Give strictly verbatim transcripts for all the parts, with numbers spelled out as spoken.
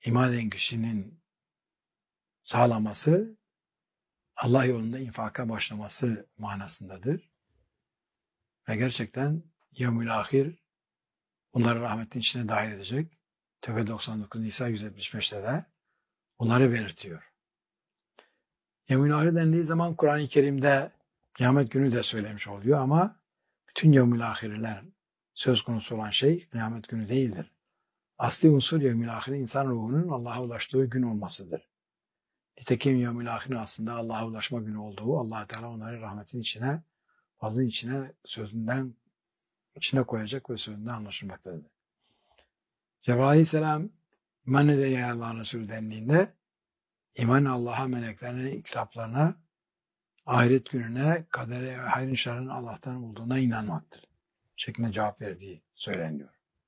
iman eden kişinin sağlaması, Allah yolunda infaka başlaması manasındadır. Ve gerçekten yevmül ahir onları rahmetin içine dahil edecek. Tevbe doksan dokuz, Nisa yüz yetmiş beşte de onları belirtiyor. Yevmül ahir dendiği zaman Kur'an-ı Kerim'de kıyamet günü de söylemiş oluyor ama bütün yevmül ahirler söz konusu olan şey kıyamet günü değildir. Asli unsur yevmül ahir insan ruhunun Allah'a ulaştığı gün olmasıdır. Nitekim yevmül ahirin aslında Allah'a ulaşma günü olduğu, Allah Teala onları rahmetin içine, fazlın içine, sözünden içine koyacak ve sözünden anlaşılmaktadır. Cebrail Aleyhisselam iman eden ya Allah Resulü dendiğinde iman Allah'a, meleklerine, kitaplarına, ahiret gününe, kadere ve hayrın şerrin Allah'tan olduğuna inanmaktır şeklinde cevap verdiği söyleniyor.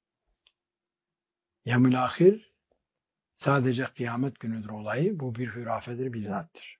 Yevmül ahir sadece kıyamet günüdür olayı. Bu bir hürafedir, bidattır.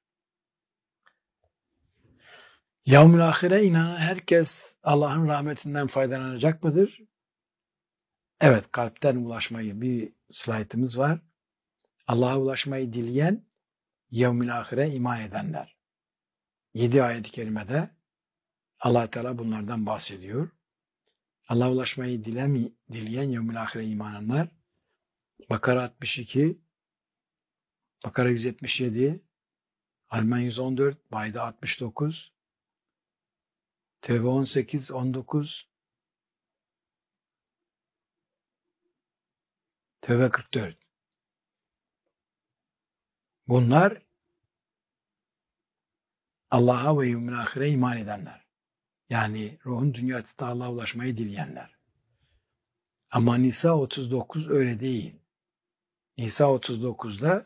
Yevmül ahire inanan herkes Allah'ın rahmetinden faydalanacak mıdır? Evet, kalpten ulaşmayı bir slaytımız var. Allah'a ulaşmayı dileyen yevmül ahire iman edenler. Yedi ayet-i kerimede Allah Teala bunlardan bahsediyor. Allah'a ulaşmayı dilemi, dileyen yevmül ahire imananlar Bakara altmış iki, Bakara yüz yetmiş yedi, Alman yüz on dört, Bayda altmış dokuz, Tevbe on sekiz, on dokuz, Tevbe kırk dört. Bunlar Allah'a ve yevmül ahire iman edenler. Yani ruhun dünyada Allah'a ulaşmayı dileyenler. Ama Nisa otuz dokuz öyle değil. Nisa otuz dokuzda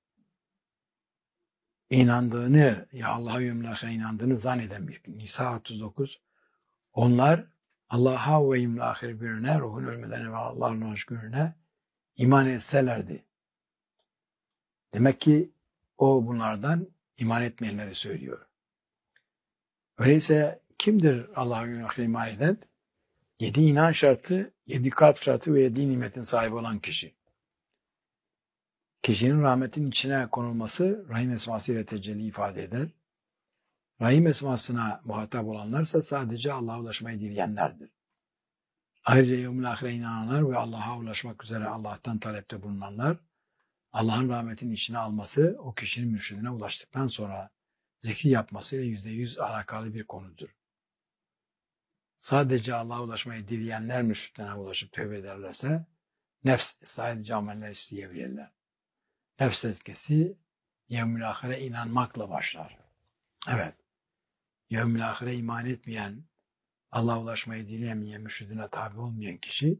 inandığını, ya Allah'a ve yevmül ahire inandığını zanneden bir Nisa otuz dokuz. Onlar Allah'a ve yevmül ahire gününe, ruhun ölmeden evvel Allah'ın ulaş gününe iman etselerdi. Demek ki o bunlardan iman etmeyenleri söylüyor. Öyleyse kimdir Allah'a ve yevmül ahire iman eden? Yedi inan şartı, yedi kalp şartı ve yedi nimetin sahibi olan kişi. Kişinin rahmetin içine konulması Rahim esması ile tecelli ifade eder. Rahim esmasına muhatap olanlarsa sadece Allah'a ulaşmayı dileyenlerdir. Ayrıca yevmül ahire inananlar ve Allah'a ulaşmak üzere Allah'tan talepte bulunanlar, Allah'ın rahmetinin içine alması o kişinin mürşidine ulaştıktan sonra zikri yapmasıyla yüzde yüz alakalı bir konudur. Sadece Allah'a ulaşmayı dileyenler mürşidine ulaşıp tövbe ederlerse nefs sadece ameller isteyebilirler. Nefs tezkiyesi yevmül ahire inanmakla başlar. Evet, yevmül ahire iman etmeyen, Allah'a ulaşmayı dileyemeyen, mürşidine tabi olmayan kişi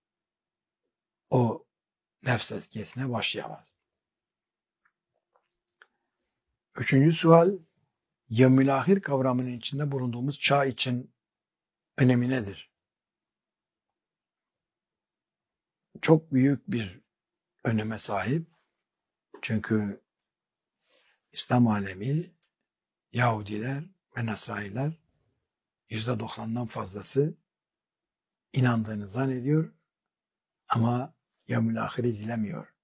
o nefs tezkiyesine başlayamaz. Üçüncü sual, yevmül ahir kavramının içinde bulunduğumuz çağ için önemi nedir? Çok büyük bir öneme sahip. Çünkü İslam alemi, Yahudiler ve Nasraniler yüzde doksandan fazlası inandığını zannediyor ama yevmül ahiri dilemiyor.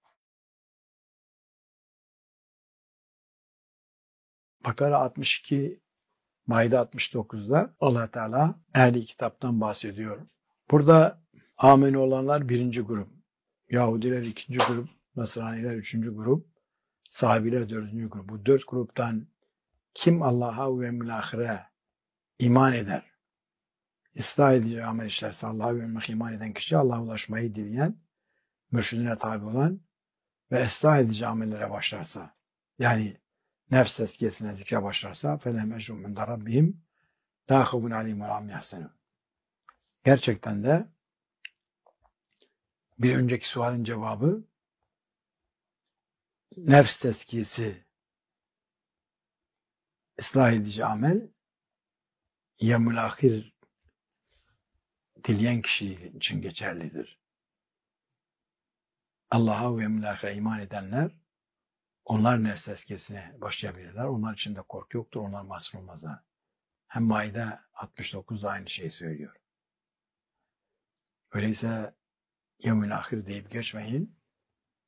Bakara altmış iki, Maide altmış dokuzda Allah Teala ehli kitaptan bahsediyor. Burada amin olanlar birinci grup, Yahudiler ikinci grup, Nasraniler üçüncü grup, sahabiler dördüncü grup. Bu dört gruptan kim Allah'a ve yevmül ahire iman eder, ıslah edici amel işlerse Allah'a ve yevmül ahire iman eden kişi Allah'a ulaşmayı dileyen, mürşidine tabi olan ve ıslah edici amellere başlarsa, yani nefs tezkiyesine zikre başlarsa فَلَهْمْ اَجْرُمْ مِنْ دَرَبِّهِمْ لَا خَوْفٌ عَلَيْهِمْ وَلَا هُمْ يَحْزَنُونَ. Gerçekten de bir önceki sualin cevabı nefs tezkiyesi, ıslah edici amel yevmül ahir dileyen kişi için geçerlidir. Allah'a ve yevmül ahire iman edenler, onlar nefs tezkiyesine başlayabilirler. Onlar için de korku yoktur. Onlar mahzun olmazlar. Hem Maide altmış dokuz da aynı şeyi söylüyor. Öyleyse yevmül ahir deyip geçmeyin.